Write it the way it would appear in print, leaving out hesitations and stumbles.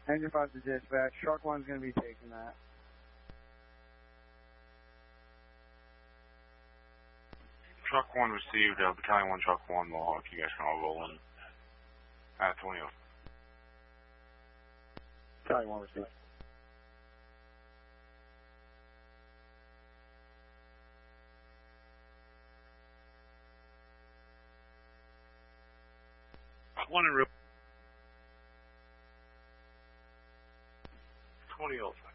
Engine 5 to dispatch. Shark 1's going to be taking that. Truck 1 received, Battalion 1, Truck 1, Mohawk. You guys can all roll in. 20. Battalion 1 received. One in real. 20 also.